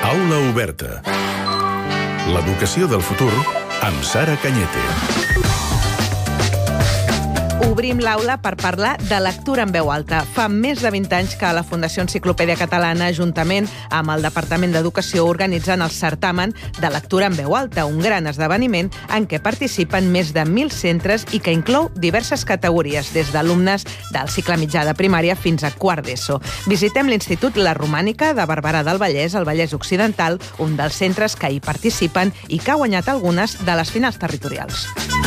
Aula oberta. L'educació del futur amb Sara Cañete. Obrim l'aula per parlar de lectura en veu alta. Fa més de 20 anys que la Fundació Enciclopèdia Catalana, juntament amb el Departament d'Educació, organitzen el certamen de lectura en veu alta, un gran esdeveniment en què participen més de 1.000 centres i que inclou diverses categories, des d'alumnes del cicle mitjà de primària fins a quart d'ESO. Visitem l'Institut La Romànica de Barberà del Vallès, al Vallès Occidental, un dels centres que hi participen i que ha guanyat algunes de les finals territorials.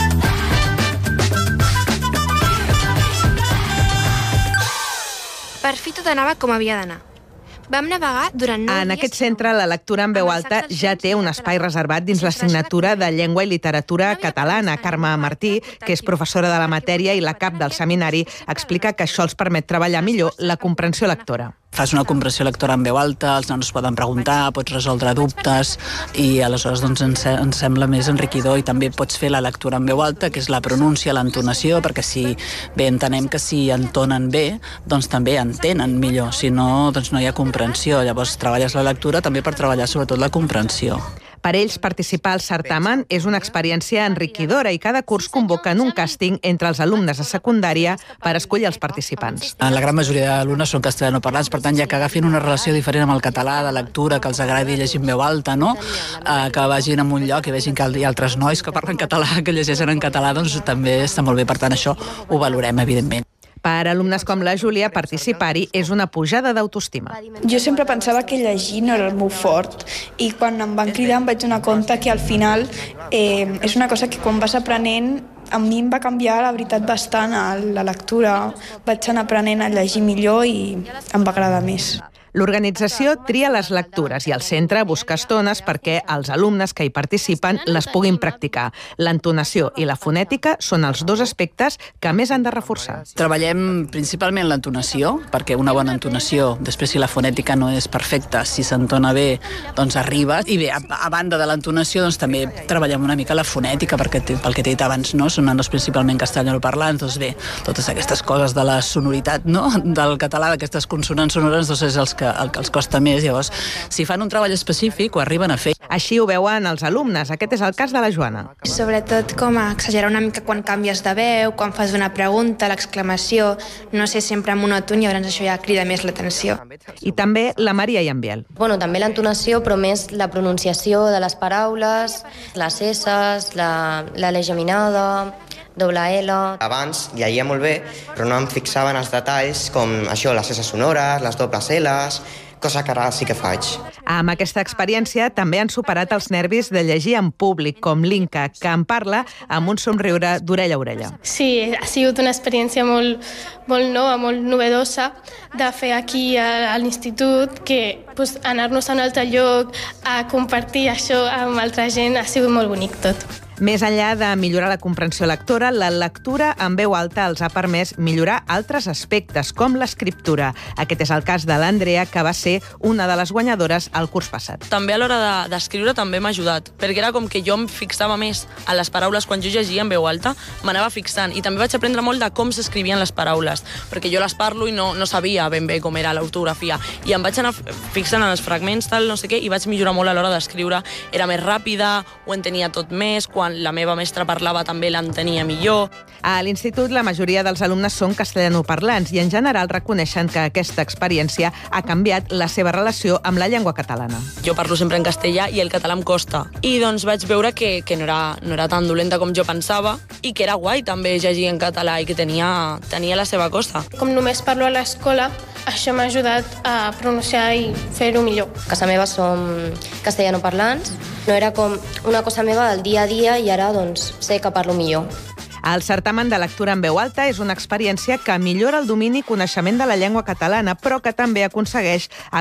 Per fi tot anava com havia d'anar. Vam navegar durant 9 dies... En aquest centre, la lectura en veu alta ja té un espai reservat dins l'assignatura de Llengua i Literatura Catalana. Carme Martí, que és professora de la matèria i la cap del seminari, explica que això els permet treballar millor la comprensió lectora. Fas una comprensió lectora en veu alta, els nanos poden preguntar, pots resoldre dubtes i aleshores ens sembla més enriquidor, i també pots fer la lectura en veu alta, que és la pronúncia, l'entonació, perquè entenem que si entonen bé, doncs també entenen millor, si no, doncs no hi ha comprensió. Llavors treballes la lectura també per treballar sobretot la comprensió. Per ells, participar al certamen és una experiència enriquidora i cada curs convoquen un càsting entre els alumnes de secundària per escollir els participants. La gran majoria d'alumnes són castellanoparlants, per tant, ja que agafin una relació diferent amb el català, de lectura, que els agradi llegir en veu alta, no? Que vagin a un lloc i vegin que hi ha altres nois que parlen català, que llegeixen en català, doncs també està molt bé. Per tant, això ho valorem, evidentment. Per alumnes com la Júlia, participar-hi és una pujada d'autoestima. Jo sempre pensava que llegir no era el meu fort, i quan em van cridar em vaig donar compte que al final és una cosa que quan vas aprenent, a mi em va canviar la veritat bastant la lectura. Vaig anar aprenent a llegir millor i em va agradar més. L'organització tria les lectures i el centre busca estones perquè els alumnes que hi participen les puguin practicar. L'entonació i la fonètica són els dos aspectes que més han de reforçar. Treballem principalment l'entonació, perquè una bona entonació, després si la fonètica no és perfecta, si s'entona bé, doncs arriba. I bé, a banda de l'entonació, doncs també treballem una mica la fonètica, perquè pel que t'he dit abans, no? Són nanos principalment castellanoparlants, doncs bé, totes aquestes coses de la sonoritat, no? Del català, d'aquestes consonants sonores, doncs és el que els costa més. Llavors, si fan un treball específic, ho arriben a fer. Així ho veuen els alumnes. Aquest és el cas de la Joana. Sobretot com a exagerar una mica quan canvies de veu, quan fas una pregunta, l'exclamació, no sé, sempre monòton, i llavors això ja crida més l'atenció. I també la Maria i en Biel. També l'entonació, però més la pronunciació de les paraules, les esses, la geminada, doble L. Abans llegia molt bé, però no em fixava en els detalls com això, les S sonores, les dobles L's, cosa que ara sí que faig. Amb aquesta experiència també han superat els nervis de llegir en públic, com l'Inca, que en parla amb un somriure d'orella a orella. Sí, ha sigut una experiència molt nova, molt novedosa de fer aquí a l'institut, que anar-nos a un altre lloc a compartir això amb altra gent ha sigut molt bonic tot. Més enllà de millorar la comprensió lectora, la lectura en veu alta els ha permès millorar altres aspectes, com l'escriptura. Aquest és el cas de l'Andrea, que va ser una de les guanyadores al curs passat. També a l'hora d'escriure també m'ha ajudat, perquè era com que jo em fixava més a les paraules quan jo llegia en veu alta, m'anava fixant, i també vaig aprendre molt de com s'escrivien les paraules, perquè jo les parlo i no sabia ben bé com era l'ortografia, i em vaig anar fixant en els fragments, tal, no sé què, i vaig millorar molt a l'hora d'escriure. Era més ràpida, ho entenia tot més, quan la meva mestra parlava també l'entenia millor. A l'institut, la majoria dels alumnes són castellanoparlants i en general reconeixen que aquesta experiència ha canviat la seva relació amb la llengua catalana. Jo parlo sempre en castellà i el català em costa. I doncs vaig veure que no era tan dolenta com jo pensava, i que era guai també llegir en català i que tenia la seva cosa. Com només parlo a l'escola, això m'ha ajudat a pronunciar i fer-ho millor. A casa meva som castellanoparlants, no era com una cosa meva del dia a dia, i ara doncs sé que parlo millor. El certamen de lectura en veu alta és una experiència que millora el domini i coneixement de la llengua catalana, però que també aconsegueix